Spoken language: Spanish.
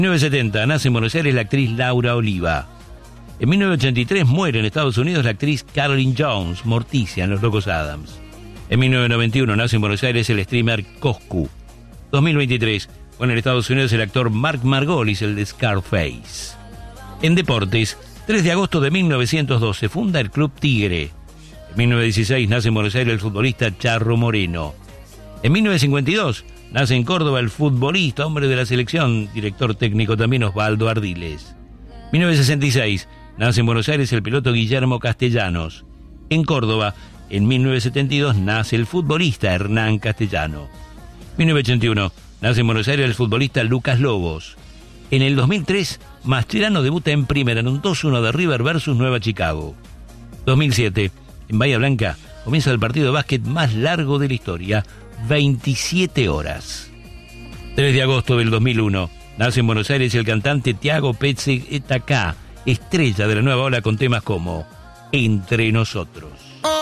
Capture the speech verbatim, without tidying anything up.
En mil novecientos setenta nace en Buenos Aires la actriz Laura Oliva. En mil novecientos ochenta y tres muere en Estados Unidos la actriz Caroline Jones, Morticia, en Los Locos Adams. En mil novecientos noventa y uno nace en Buenos Aires el streamer Coscu. dos mil veintitrés muere en Estados Unidos el actor Mark Margolis, el de Scarface. En deportes, tres de agosto de mil novecientos doce funda el Club Tigre. En mil novecientos dieciséis nace en Buenos Aires el futbolista Charro Moreno. En mil novecientos cincuenta y dos nace en Córdoba el futbolista, hombre de la selección, director técnico también, Osvaldo Ardiles. mil novecientos sesenta y seis nace en Buenos Aires el piloto Guillermo Castellanos. En Córdoba, en mil novecientos setenta y dos, nace el futbolista Hernán Castellano. mil novecientos ochenta y uno nace en Buenos Aires el futbolista Lucas Lobos. En el dos mil tres, Mascherano debuta en primera en un dos uno de River versus Nueva Chicago. dos mil siete, en Bahía Blanca, comienza el partido de básquet más largo de la historia, veintisiete horas. tres de agosto del dos mil uno, nace en Buenos Aires el cantante Tiago Petze Etacá, estrella de la nueva ola con temas como Entre Nosotros.